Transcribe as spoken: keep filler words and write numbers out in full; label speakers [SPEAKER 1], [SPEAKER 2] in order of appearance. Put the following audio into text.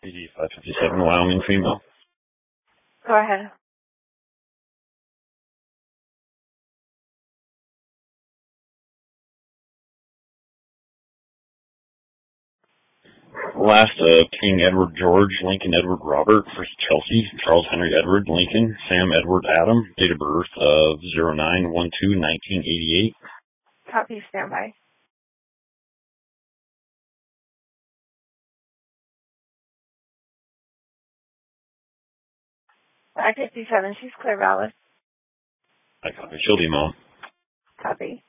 [SPEAKER 1] P D five fifty-seven, Wyoming female.
[SPEAKER 2] Go ahead.
[SPEAKER 1] Last, uh, King Edward George, Lincoln Edward Robert, first Chelsea, Charles Henry Edward Lincoln, Sam Edward Adam, date of birth of zero nine one two nineteen eighty-eight.
[SPEAKER 2] Copy, standby. five fifty-seven, she's clear valid.
[SPEAKER 1] I copy. She'll be mom.
[SPEAKER 2] Copy.